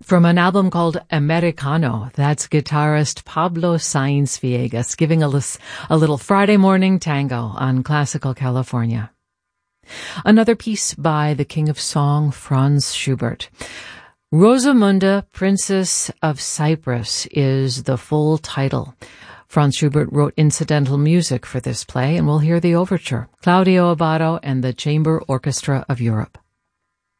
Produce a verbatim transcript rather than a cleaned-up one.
From an album called Americano, that's guitarist Pablo Sainz Villegas giving a, lis- a little Friday morning tango on Classical California. Another piece by the king of song, Franz Schubert. Rosamunda, Princess of Cyprus is the full title. Franz Schubert wrote incidental music for this play, and we'll hear the overture. Claudio Abbado and the Chamber Orchestra of Europe.